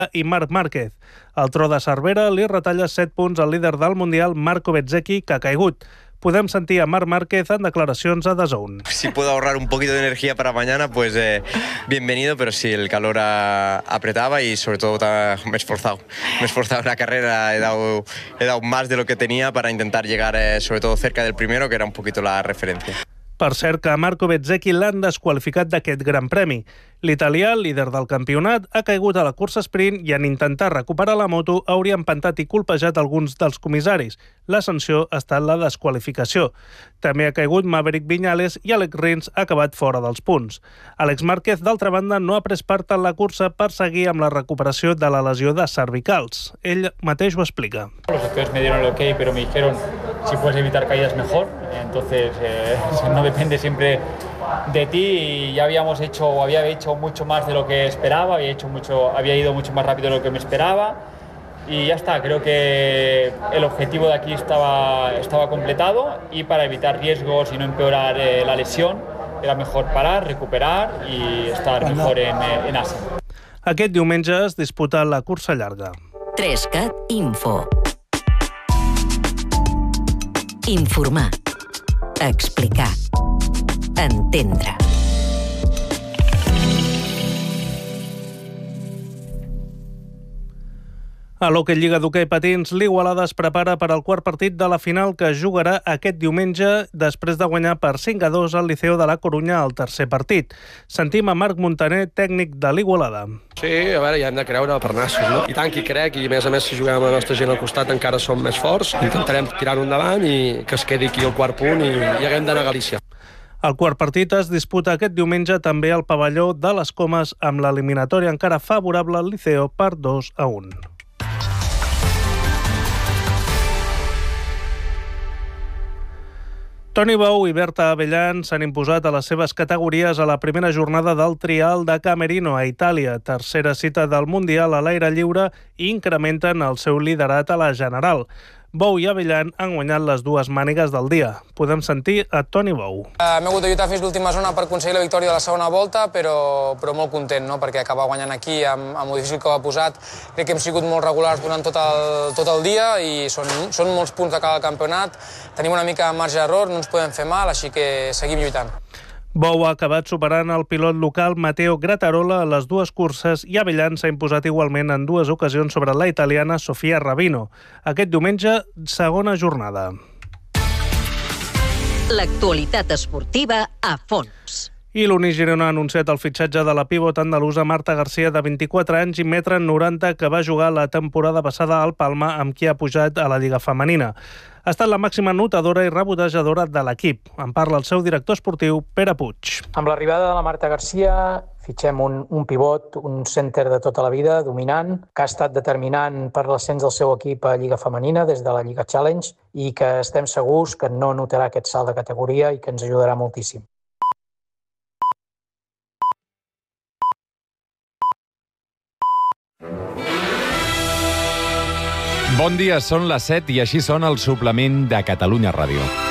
i Marc Márquez. El tro de Cervera li retalla 7 punts al líder del Mundial, Marco Bezzecchi, que ha caigut. Podem sentir a Marc Márquez en declaracions a DAZN. Si puedo ahorrar un poquito de energía para mañana, pues bienvenido, pero sí, el calor apretaba y sobre todo me he esforzado. Me he esforzado en la carrera, he dado más de lo que tenía para intentar llegar sobre todo cerca del primero, que era un poquito la referencia. Per cert, que a Marco Bezzecchi l'han desqualificat d'aquest Gran Premi. L'italià, líder del campionat, ha caigut a la cursa sprint i en intentar recuperar la moto hauria empantat i colpejat alguns dels comissaris. La sanció ha estat la desqualificació. També ha caigut Maverick Viñales i Alex Rins ha acabat fora dels punts. Alex Márquez, d'altra banda, no ha pres part en la cursa per seguir amb la recuperació de la lesió de cervicals. Ell mateix ho explica. Los doctores me dieron el ok, pero me dijeron si puedes evitar caídas mejor. Entonces no depende siempre de ti y ya había hecho mucho más de lo que esperaba, había ido mucho más rápido de lo que me esperaba y ya está. Creo que el objetivo de aquí estaba completado y para evitar riesgos y no empeorar la lesión era mejor parar, recuperar y estar mejor en Asia. Aquest diumenge es disputa la cursa llarga. 3CAT Info. Informar. Explicar. Entendre. A l'Hockey Lliga d'Hoquei Patins, l'Igualada es prepara per al quart partit de la final que jugarà aquest diumenge després de guanyar per 5-2 al Liceo de la Corunya al tercer partit. Sentim a Marc Montaner, tècnic de l'Igualada. Sí, a veure, ja hem de creure per nassos, no? I tant que hi crec, i a més si juguem amb la nostra gent al costat encara som més forts. Intentarem tirar-ho endavant i que es quedi aquí el quart punt i haguem d'anar a Galícia. El quart partit es disputa aquest diumenge també al pavelló de les Comes amb l'eliminatòria encara favorable al Liceo per 2-1. Toni Bou i Berta Avellan s'han imposat a les seves categories a la primera jornada del Trial de Camerino a Itàlia, tercera cita del Mundial a l'aire lliure, i incrementen el seu liderat a la general. Bou i Avellan han guanyat les dues mànigues del dia. Podem sentir a Toni Bou. M'he hagut de lluitar fins l'última zona per aconseguir la victòria de la segona volta, però molt content, no? Perquè acabar guanyant aquí amb el difícil que ho ha posat. Crec que hem sigut molt regulars durant tot el dia i són molts punts de cada campionat. Tenim una mica de marge d'error, no ens podem fer mal, així que seguim lluitant. Bou ha acabat superant el pilot local Matteo Grattarola a les dues curses i Avellan s'ha imposat igualment en dues ocasions sobre la italiana Sofia Rabino. Aquest diumenge, segona jornada. L'actualitat esportiva a fons. I l'Uni Girona ha anunciat el fitxatge de la pivot andalusa Marta García, de 24 anys i 1,90 m, que va jugar la temporada passada al Palma, amb qui ha pujat a la Lliga Femenina. Ha estat la màxima anotadora i rebotejadora de l'equip. En parla el seu director esportiu, Pere Puig. Amb l'arribada de la Marta García fitxem un pivot, un center de tota la vida, dominant, que ha estat determinant per l'ascens del seu equip a Lliga Femenina des de la Lliga Challenge i que estem segurs que no notarà aquest salt de categoria i que ens ajudarà moltíssim. Bon dia, són les 7 i així sona el suplement de Catalunya Ràdio.